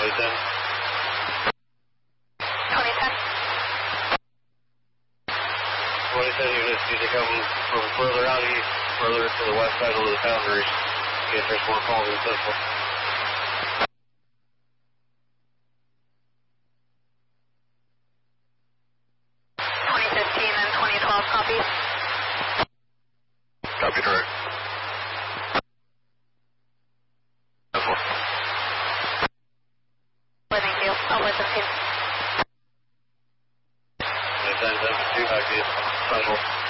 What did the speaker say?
2010 units need to come from further out east, further to the west side of the boundaries, in case there's more calls in Central. 2015 and 2012, copy. Copy, direct. Thank you. Over 15. 10-2, back to you. Central.